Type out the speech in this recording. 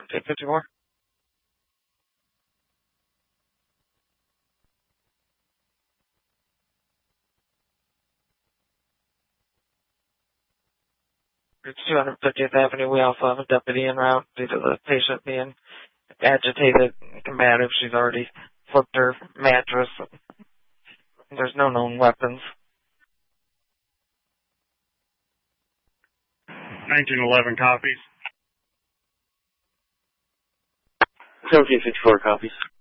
854. It's 250th Avenue. We also have a deputy en route due to the patient being agitated and combative. She's already flipped her mattress. There's no known weapons. 1911 copies. 1754 copies.